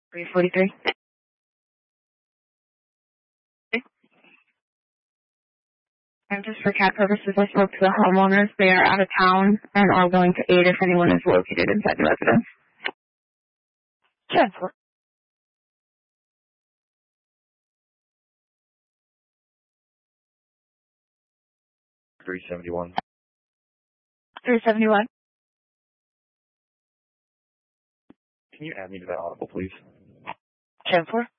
343. And just for CAT purposes, I spoke to the homeowners. They are out of town and are going to aid if anyone is located inside the residence. Sure. 371. 371. Can you add me to that audible, please? 10-4.